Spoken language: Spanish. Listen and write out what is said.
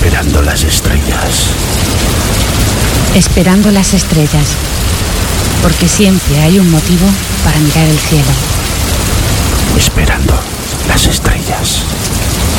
Esperando las estrellas. Esperando las estrellas. Porque siempre hay un motivo para mirar el cielo.